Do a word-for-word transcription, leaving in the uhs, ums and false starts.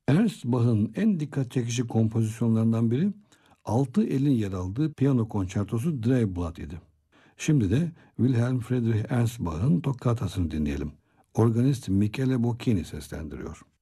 Ernst Bach'ın en dikkat çekici kompozisyonlarından biri altı elin yer aldığı piyano konçertosu Dreiblatt idi. Şimdi de Wilhelm Friedrich Ernst Bach'ın Toccatası'nı dinleyelim. Organist Michele Bocchini seslendiriyor.